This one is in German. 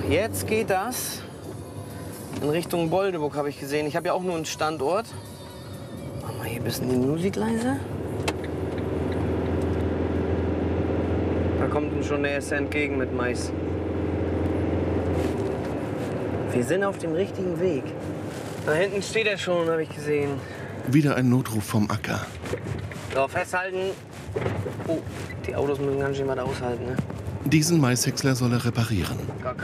Jetzt geht das in Richtung Boldeburg, habe ich gesehen. Ich habe ja auch nur einen Standort. Machen wir hier ein bisschen die Musik leise. Da kommt uns schon der erste entgegen mit Mais. Wir sind auf dem richtigen Weg. Da hinten steht er schon, habe ich gesehen. Wieder ein Notruf vom Acker. So, festhalten. Oh, die Autos müssen ganz schön was aushalten, ne? Diesen Maishäcksler soll er reparieren. Gar